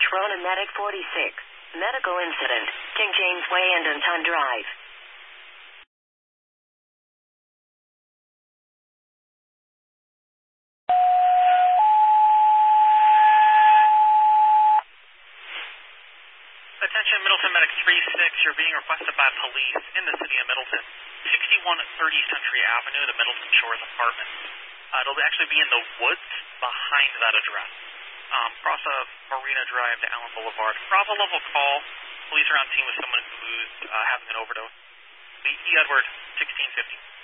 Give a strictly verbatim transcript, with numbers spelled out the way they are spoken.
Rona Medic forty-six. Medical incident. King James Way and Anton Drive. Attention Middleton Medic three six, you're being requested by police in the city of Middleton. sixty-one thirty Century Avenue, the Middleton Shores apartment. Uh, it'll actually be in the woods behind that address. Um, cross of Marina Drive to Allen Boulevard. Bravo level call. Police are on scene with someone who's uh, having an overdose. E. Edward, sixteen fifty.